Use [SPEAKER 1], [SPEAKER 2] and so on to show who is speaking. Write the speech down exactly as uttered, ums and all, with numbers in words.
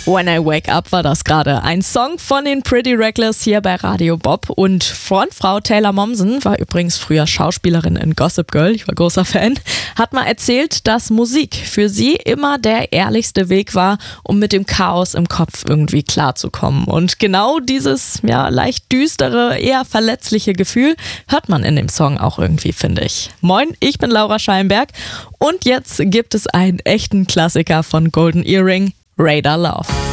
[SPEAKER 1] When I Wake Up war das gerade. Ein Song von den Pretty Reckless hier bei Radio Bob. Und Frontfrau Taylor Momsen war übrigens früher Schauspielerin in Gossip Girl, ich war großer Fan, hat mal erzählt, dass Musik für sie immer der ehrlichste Weg war, um mit dem Chaos im Kopf irgendwie klarzukommen. Und genau dieses ja leicht düstere, eher verletzliche Gefühl hört man in dem Song auch irgendwie, finde ich. Moin, ich bin Laura Scheinberg und jetzt gibt es einen echten Klassiker von Golden Earring, Radar Love.